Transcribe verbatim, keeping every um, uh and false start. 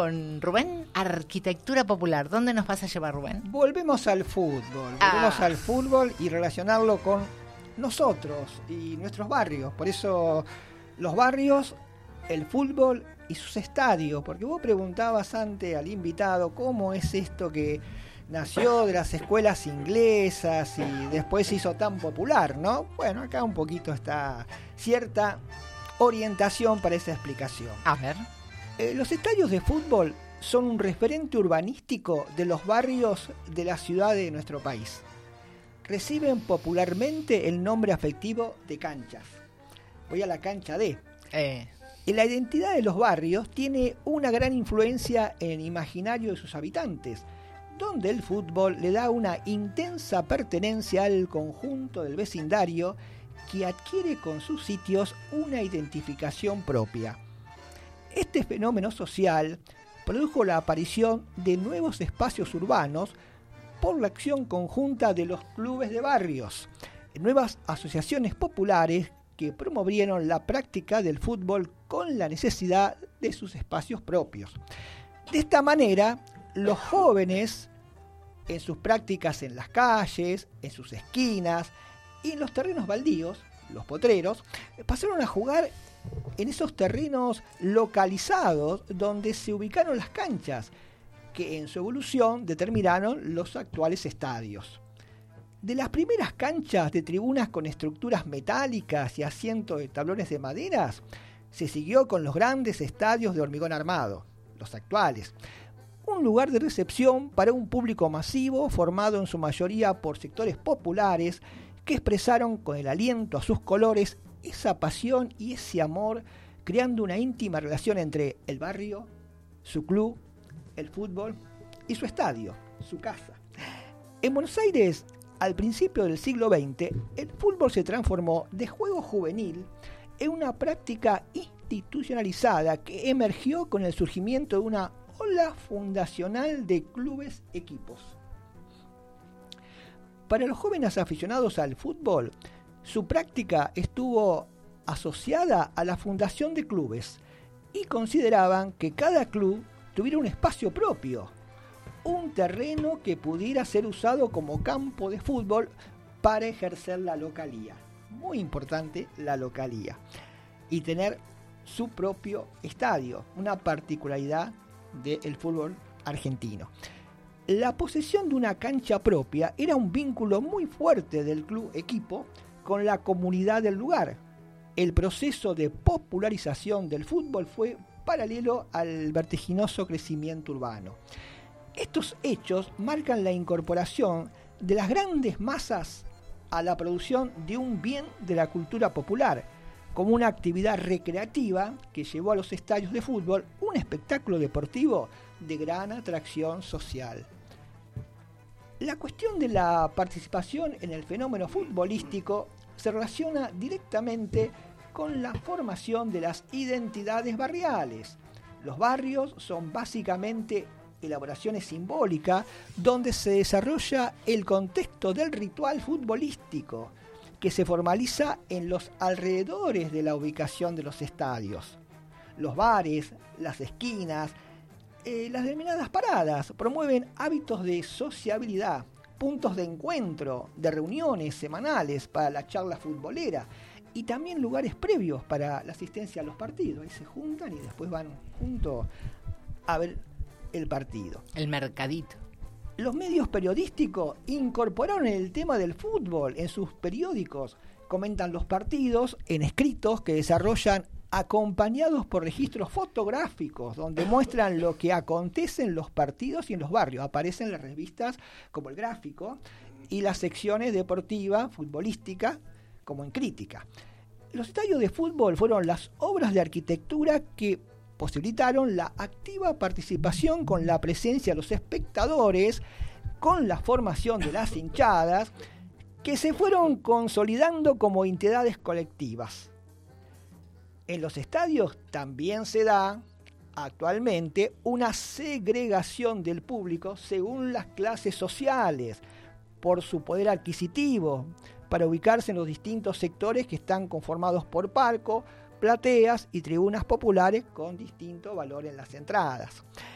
con Rubén, arquitectura popular. ¿Dónde nos vas a llevar, Rubén? Volvemos al fútbol, volvemos ah. al fútbol y relacionarlo con nosotros y nuestros barrios. Por eso los barrios, el fútbol y sus estadios. Porque vos preguntabas antes al invitado cómo es esto que nació de las escuelas inglesas y después se hizo tan popular, ¿no? Bueno, acá un poquito está cierta orientación para esa explicación. A ver. Eh, los estadios de fútbol son un referente urbanístico de los barrios de la ciudad de nuestro país. Reciben popularmente el nombre afectivo de canchas. Voy a la cancha de. Eh. Y la identidad de los barrios tiene una gran influencia en el imaginario de sus habitantes, donde el fútbol le da una intensa pertenencia al conjunto del vecindario que adquiere con sus sitios una identificación propia. Este fenómeno social produjo la aparición de nuevos espacios urbanos por la acción conjunta de los clubes de barrios, nuevas asociaciones populares que promovieron la práctica del fútbol con la necesidad de sus espacios propios. De esta manera, los jóvenes, en sus prácticas en las calles, en sus esquinas y en los terrenos baldíos, los potreros, pasaron a jugar en esos terrenos localizados donde se ubicaron las canchas, que en su evolución determinaron los actuales estadios. De las primeras canchas de tribunas con estructuras metálicas y asientos de tablones de madera, se siguió con los grandes estadios de hormigón armado, los actuales. Un lugar de recepción para un público masivo formado en su mayoría por sectores populares que expresaron con el aliento a sus colores esa pasión y ese amor, creando una íntima relación entre el barrio, su club, el fútbol y su estadio, su casa. En Buenos Aires, al principio del siglo veinte, el fútbol se transformó de juego juvenil en una práctica institucionalizada que emergió con el surgimiento de una ola fundacional de clubes equipos. Para los jóvenes aficionados al fútbol, su práctica estuvo asociada a la fundación de clubes y consideraban que cada club tuviera un espacio propio, un terreno que pudiera ser usado como campo de fútbol para ejercer la localía. Muy importante la localía. Y tener su propio estadio, una particularidad del fútbol argentino. La posesión de una cancha propia era un vínculo muy fuerte del club equipo con la comunidad del lugar. El proceso de popularización del fútbol fue paralelo al vertiginoso crecimiento urbano. Estos hechos marcan la incorporación de las grandes masas a la producción de un bien de la cultura popular, como una actividad recreativa que llevó a los estadios de fútbol un espectáculo deportivo de gran atracción social. La cuestión de la participación en el fenómeno futbolístico se relaciona directamente con la formación de las identidades barriales. Los barrios son básicamente elaboraciones simbólicas donde se desarrolla el contexto del ritual futbolístico que se formaliza en los alrededores de la ubicación de los estadios. Los bares, las esquinas, eh, las denominadas paradas promueven hábitos de sociabilidad, puntos de encuentro, de reuniones semanales para la charla futbolera y también lugares previos para la asistencia a los partidos. Ahí se juntan y después van juntos a ver el partido. El mercadito. Los medios periodísticos incorporaron el tema del fútbol en sus periódicos. Comentan los partidos en escritos que desarrollan acompañados por registros fotográficos donde muestran lo que acontece en los partidos y en los barrios. Aparecen las revistas como El Gráfico y las secciones deportiva, futbolística, como en Crítica. Los estadios de fútbol fueron las obras de arquitectura que posibilitaron la activa participación con la presencia de los espectadores, con la formación de las hinchadas, que se fueron consolidando como entidades colectivas. En los estadios también se da actualmente una segregación del público según las clases sociales, por su poder adquisitivo, para ubicarse en los distintos sectores que están conformados por palco, plateas y tribunas populares con distinto valor en las entradas.